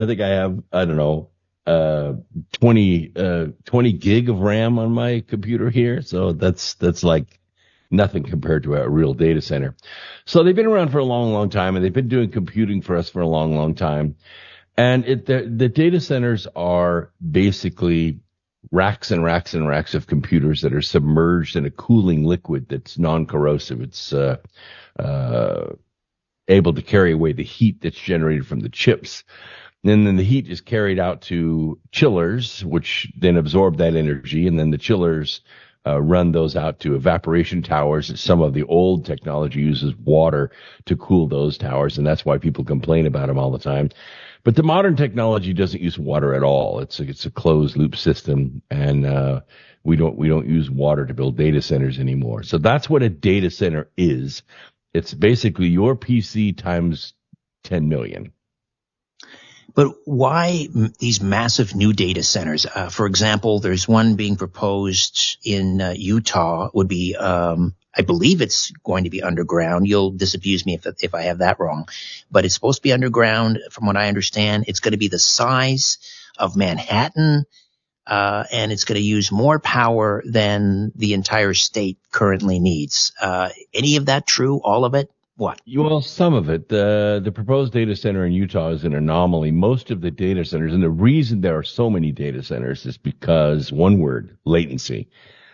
I think I have, I don't know, uh, 20 gig of RAM on my computer here. So that's like nothing compared to a real data center. So they've been around for a long, long time, and they've been doing computing for us for a long, long time. And the data centers are basically racks and racks and racks of computers that are submerged in a cooling liquid that's non-corrosive. It's uh, able to carry away the heat that's generated from the chips. And then the heat is carried out to chillers, which then absorb that energy. And then the chillers run those out to evaporation towers. Some of the old technology uses water to cool those towers, and that's why people complain about them all the time. But the modern technology doesn't use water at all. It's a closed loop system, and we don't use water to build data centers anymore. So that's what a data center is. It's basically your PC times 10 million. But why these massive new data centers? For example, there's one being proposed in Utah. Would be, I believe it's going to be underground. You'll disabuse me if I have that wrong. But it's supposed to be underground, from what I understand. It's going to be the size of Manhattan, and it's going to use more power than the entire state currently needs. Any of that true? All of it? What? Well, some of it. The proposed data center in Utah is an anomaly. Most of the data centers, and the reason there are so many data centers is because, one word, latency.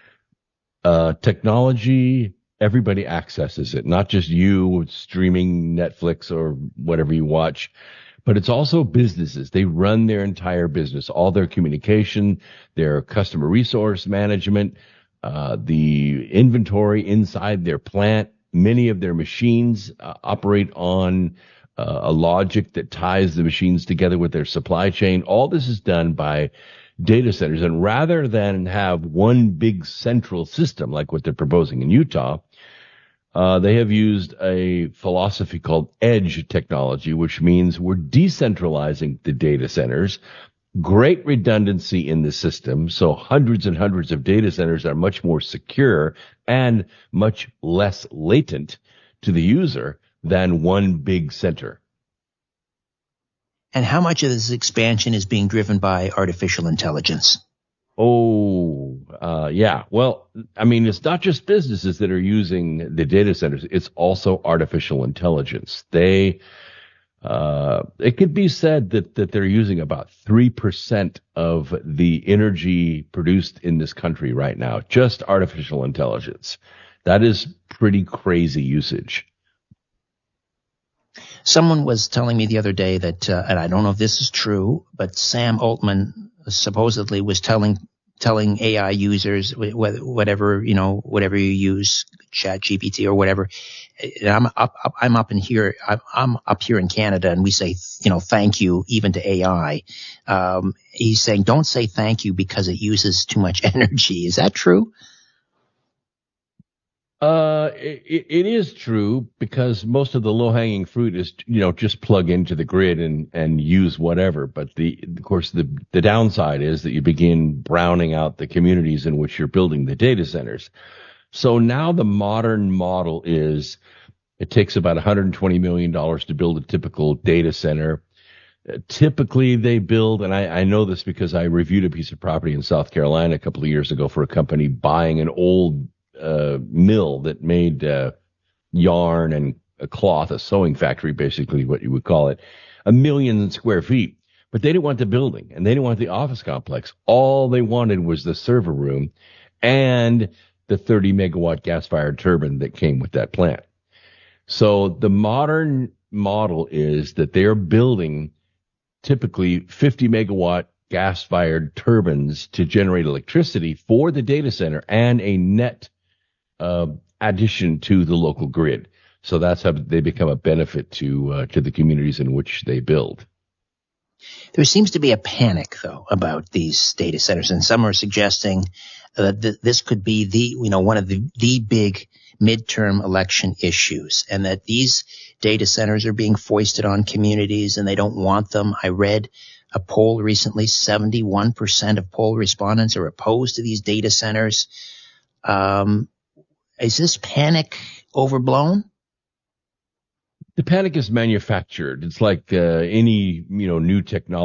Technology, everybody accesses it, not just you streaming Netflix or whatever you watch, but it's also businesses. They run their entire business, all their communication, their customer resource management, the inventory inside their plant. Many of their machines operate on a logic that ties the machines together with their supply chain. All this is done by data centers. And rather than have one big central system like what they're proposing in Utah, they have used a philosophy called edge technology, which means we're decentralizing the data centers. Great redundancy in the system, so hundreds and hundreds of data centers are much more secure and much less latent to the user than one big center. And how much of this expansion is being driven by artificial intelligence? Yeah. Well, I mean, it's not just businesses that are using the data centers. It's also artificial intelligence. It could be said that they're using about 3% of the energy produced in this country right now, just artificial intelligence. That is pretty crazy usage. Someone was telling me the other day that, and I don't know if this is true, but Sam Altman supposedly was telling AI users, whatever you use, ChatGPT or whatever. And I'm up here in Canada, and we say, thank you even to AI. He's saying, don't say thank you because it uses too much energy. Is that true? It is true, because most of the low-hanging fruit is, just plug into the grid and use whatever. But of course, the downside is that you begin browning out the communities in which you're building the data centers. So now the modern model is it takes about $120 million to build a typical data center. Typically they build, and I know this because I reviewed a piece of property in South Carolina a couple of years ago for a company buying an old mill that made yarn and a cloth, a sewing factory, basically what you would call it, 1 million square feet. But they didn't want the building, and they didn't want the office complex. All they wanted was the server room and the 30 megawatt gas-fired turbine that came with that plant. So the modern model is that they're building typically 50 megawatt gas-fired turbines to generate electricity for the data center and a net addition to the local grid. So that's how they become a benefit to the communities in which they build. There seems to be a panic, though, about these data centers, and some are suggesting that this could be one of the big midterm election issues, and that these data centers are being foisted on communities and they don't want them. I read a poll recently, 71% of poll respondents are opposed to these data centers. Is this panic overblown? The panic is manufactured. It's like any new technology.